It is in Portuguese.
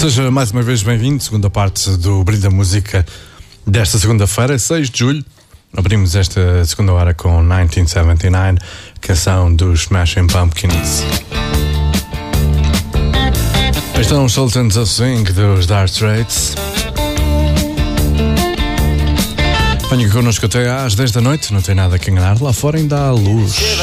Seja mais uma vez bem-vindo, segunda parte do Brilho da Música desta segunda-feira, 6 de julho. Abrimos esta segunda hora com 1979, canção dos Smashing Pumpkins. Estão os Sultans of Swing dos Dire Straits. Venha connosco até às 10 da noite, não tem nada que enganar, lá fora ainda há luz.